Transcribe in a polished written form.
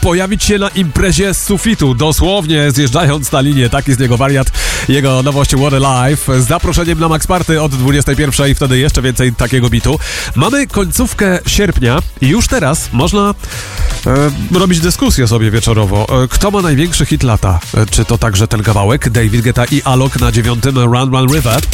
pojawić się na imprezie z sufitu, dosłownie zjeżdżając na linię. Taki z niego wariat. Jego nowość What a Life z zaproszeniem na Max Party od 21 i wtedy jeszcze więcej takiego bitu. Mamy końcówkę sierpnia i już teraz można robić dyskusję sobie wieczorowo. Kto ma największy hit lata? Czy to także ten kawałek? David Guetta i Alok na 9. Run Run River.